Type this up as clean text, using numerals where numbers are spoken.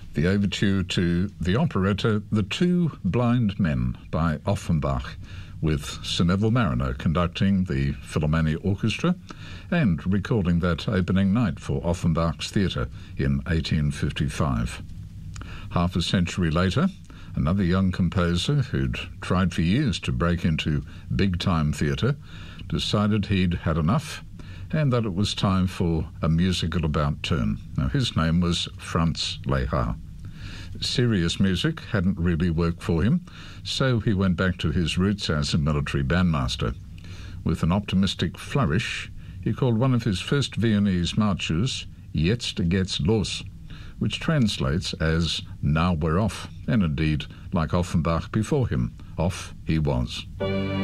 The overture to the operetta The Two Blind Men by Offenbach, with Sir Neville Marriner conducting the Philharmonia Orchestra and recording that opening night for Offenbach's theatre in 1855. Half a century later, another young composer who'd tried for years to break into big-time theatre decided he'd had enough and that it was time for a musical about turn. Now, his name was Franz Lehár. Serious music hadn't really worked for him, so he went back to his roots as a military bandmaster. With an optimistic flourish, he called one of his first Viennese marches Jetzt geht's los, which translates as "Now we're off," and indeed, like Offenbach before him, off he was.